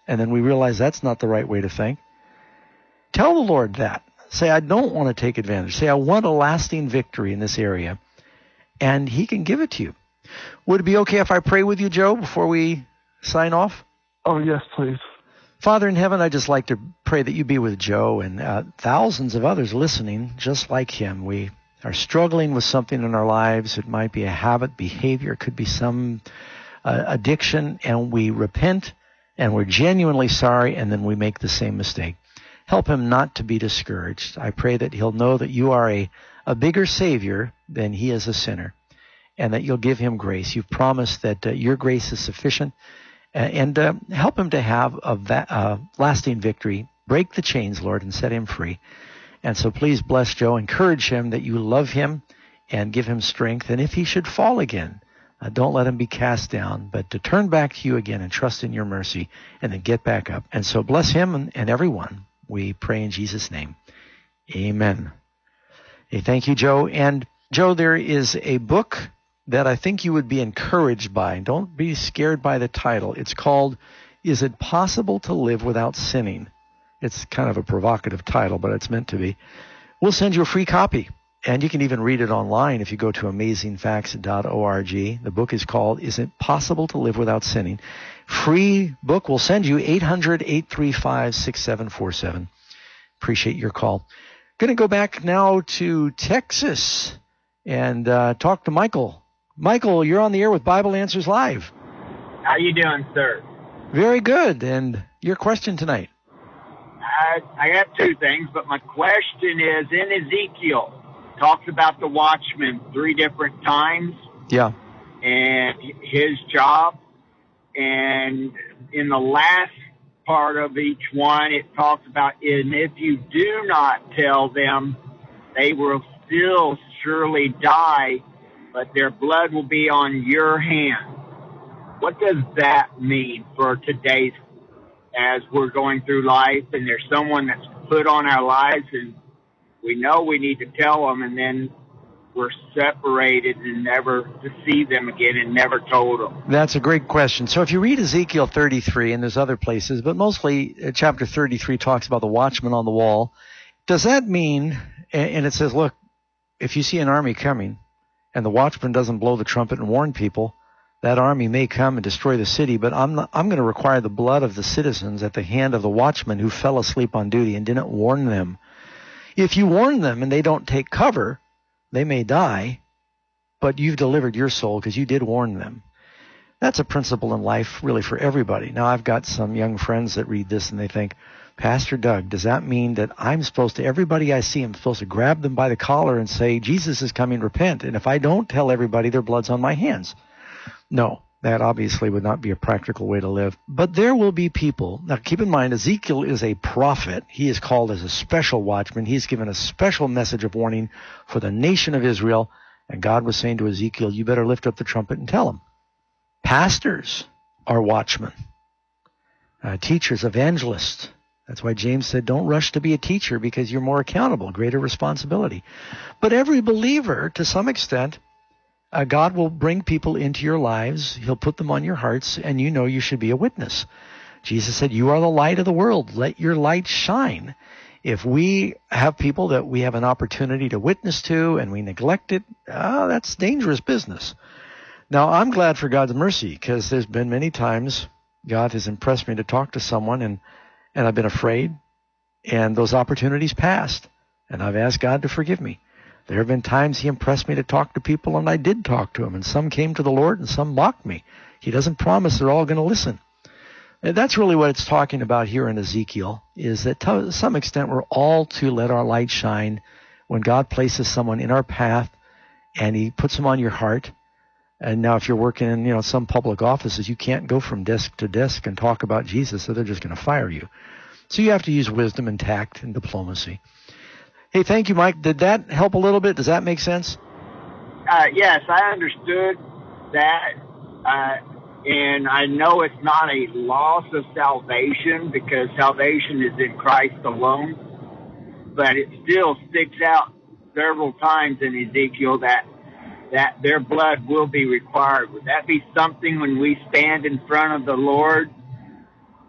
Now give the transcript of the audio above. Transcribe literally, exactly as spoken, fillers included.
and then we realize that's not the right way to think. Tell the Lord that. Say, I don't want to take advantage. Say, I want a lasting victory in this area, and he can give it to you. Would it be okay if I pray with you, Joe, before we sign off? Oh, yes, please. Father in heaven, I'd just like to pray that you be with Joe and uh, thousands of others listening just like him. We are struggling with something in our lives. It might be a habit, behavior. It could be some uh, addiction, and we repent, and we're genuinely sorry, and then we make the same mistake. Help him not to be discouraged. I pray that he'll know that you are a, a bigger Savior than he is a sinner, and that you'll give him grace. You've promised that uh, your grace is sufficient, uh, and uh, help him to have a va- uh, lasting victory. Break the chains, Lord, and set him free. And so please bless Joe. Encourage him that you love him and give him strength. And if he should fall again, uh, don't let him be cast down, but to turn back to you again and trust in your mercy and then get back up. And so bless him and, and everyone. We pray in Jesus' name. Amen. Hey, thank you, Joe. And Joe, there is a book that I think you would be encouraged by. Don't be scared by the title. It's called, Is It Possible to Live Without Sinning? It's kind of a provocative title, but it's meant to be. We'll send you a free copy, and you can even read it online if you go to amazing facts dot org. The book is called, Is It Possible to Live Without Sinning? Free book. We'll send you eight hundred, eight three five, six seven four seven. Appreciate your call. Going to go back now to Texas and uh, talk to Michael. Michael, you're on the air with Bible Answers Live. How you doing, sir? Very good. And your question tonight? I, I have two things, but my question is, in Ezekiel, talks about the watchman three different times. Yeah. And his job. And in the last part of each one, it talks about, and if you do not tell them, they will still surely die, but their blood will be on your hand. What does that mean for today's, as we're going through life, and there's someone that's put on our lives, and we know we need to tell them, and then we're separated and never to see them again and never told them? That's a great question. So if you read Ezekiel thirty-three, and there's other places, but mostly uh, chapter thirty-three talks about the watchman on the wall. Does that mean, and, and it says, look, if you see an army coming and the watchman doesn't blow the trumpet and warn people, that army may come and destroy the city, but I'm not, I'm going to require the blood of the citizens at the hand of the watchman who fell asleep on duty and didn't warn them. If you warn them and they don't take cover, they may die, but you've delivered your soul because you did warn them. That's a principle in life really for everybody. Now, I've got some young friends that read this and they think, Pastor Doug, does that mean that I'm supposed to, everybody I see, I'm supposed to grab them by the collar and say, Jesus is coming, repent. And if I don't tell everybody, their blood's on my hands? No, that obviously would not be a practical way to live. But there will be people. Now, keep in mind, Ezekiel is a prophet. He is called as a special watchman. He's given a special message of warning for the nation of Israel. And God was saying to Ezekiel, you better lift up the trumpet and tell them. Pastors are watchmen. Uh, teachers, evangelists. That's why James said, don't rush to be a teacher because you're more accountable, greater responsibility. But every believer, to some extent, Uh, God will bring people into your lives. He'll put them on your hearts, and you know you should be a witness. Jesus said, you are the light of the world. Let your light shine. If we have people that we have an opportunity to witness to and we neglect it, uh, that's dangerous business. Now, I'm glad for God's mercy because there's been many times God has impressed me to talk to someone, and, and I've been afraid, and those opportunities passed, and I've asked God to forgive me. There have been times he impressed me to talk to people, and I did talk to them, and some came to the Lord, and some mocked me. He doesn't promise they're all going to listen. And that's really what it's talking about here in Ezekiel, is that to some extent we're all to let our light shine when God places someone in our path, and he puts them on your heart. And now if you're working in, you know, some public offices, you can't go from desk to desk and talk about Jesus, so they're just going to fire you. So you have to use wisdom and tact and diplomacy. Hey, thank you, Mike. Did that help a little bit? Does that make sense? Uh, yes, I understood that, uh, and I know it's not a loss of salvation because salvation is in Christ alone, but it still sticks out several times in Ezekiel that that their blood will be required. Would that be something when we stand in front of the Lord